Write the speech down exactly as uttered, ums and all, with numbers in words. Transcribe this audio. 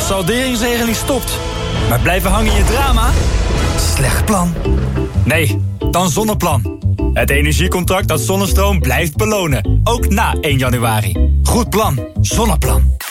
salderingsregeling stopt. Maar blijven hangen in je drama? Slecht plan. Nee, dan Zonneplan. Het energiecontract dat Zonnestroom blijft belonen. Ook na één januari. Goed plan, Zonneplan.